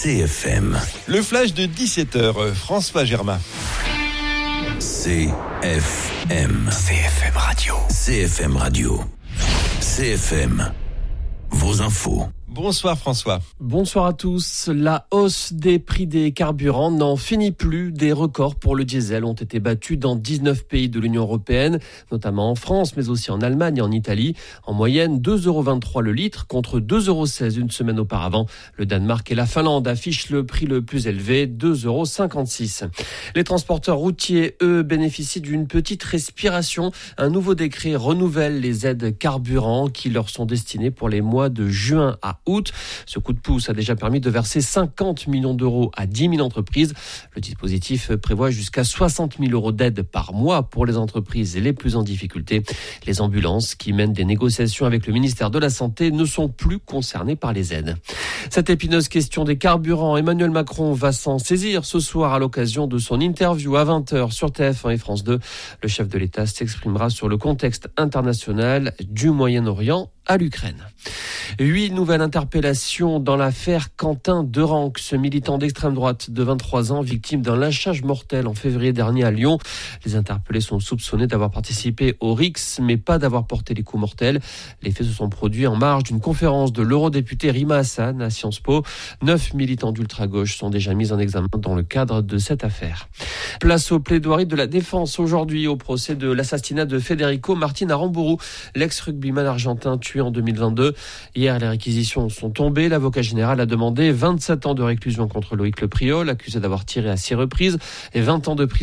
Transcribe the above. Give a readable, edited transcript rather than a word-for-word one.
CFM. Le flash de 17h, François Germain. CFM. CFM Radio. CFM Radio. CFM. Vos infos. Bonsoir François. Bonsoir à tous. La hausse des prix des carburants n'en finit plus. Des records pour le diesel ont été battus dans 19 pays de l'Union européenne, notamment en France, mais aussi en Allemagne et en Italie. En moyenne, 2,23 € le litre contre 2,16 € une semaine auparavant. Le Danemark et la Finlande affichent le prix le plus élevé, 2,56 €. Les transporteurs routiers, eux, bénéficient d'une petite respiration. Un nouveau décret renouvelle les aides carburant qui leur sont destinées pour les mois de juin à août. Ce coup de pouce a déjà permis de verser 50 millions d'euros à 10 000 entreprises. Le dispositif prévoit jusqu'à 60 000 € d'aide par mois pour les entreprises les plus en difficulté. Les ambulances qui mènent des négociations avec le ministère de la Santé ne sont plus concernées par les aides. Cette épineuse question des carburants, Emmanuel Macron va s'en saisir ce soir à l'occasion de son interview à 20h sur TF1 et France 2. Le chef de l'État s'exprimera sur le contexte international du Moyen-Orient à l'Ukraine. 8 nouvelles interpellations dans l'affaire Quentin Derenc, ce militant d'extrême droite de 23 ans, victime d'un lynchage mortel en février dernier à Lyon. Les interpellés sont soupçonnés d'avoir participé au RIX, mais pas d'avoir porté les coups mortels. Les faits se sont produits en marge d'une conférence de l'eurodéputé Rima Hassan à Sciences Po. 9 militants d'ultra-gauche sont déjà mis en examen dans le cadre de cette affaire. Place aux plaidoiries de la défense aujourd'hui au procès de l'assassinat de Federico Martin Aramburu, l'ex-rugbyman argentin tué en 2022. Hier, les réquisitions sont tombées. L'avocat général a demandé 27 ans de réclusion contre Loïc Le Priol, accusé d'avoir tiré à 6 reprises, et 20 ans de prison